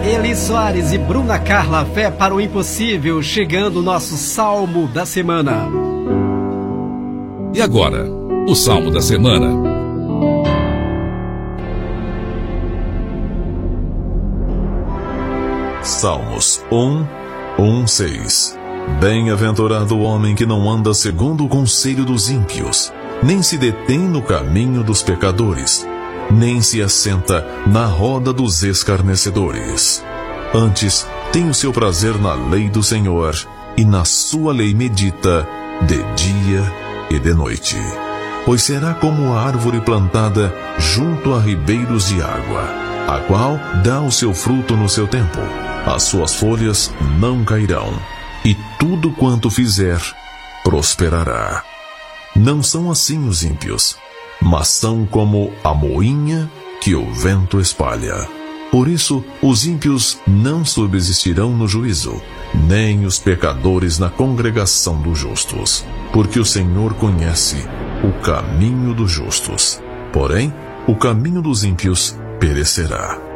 Eli Soares e Bruna Carla, fé para o impossível, chegando o nosso Salmo da Semana. E agora, o Salmo da Semana. Salmos 1:6. Bem-aventurado o homem que não anda segundo o conselho dos ímpios, nem se detém no caminho dos pecadores, nem se assenta na roda dos escarnecedores. Antes, tem o seu prazer na lei do Senhor, e na sua lei medita de dia e de noite. Pois será como a árvore plantada junto a ribeiros de água, a qual dá o seu fruto no seu tempo. As suas folhas não cairão, e tudo quanto fizer prosperará. Não são assim os ímpios, mas são como a moinha que o vento espalha. Por isso, os ímpios não subsistirão no juízo, nem os pecadores na congregação dos justos. Porque o Senhor conhece o caminho dos justos, porém, o caminho dos ímpios perecerá.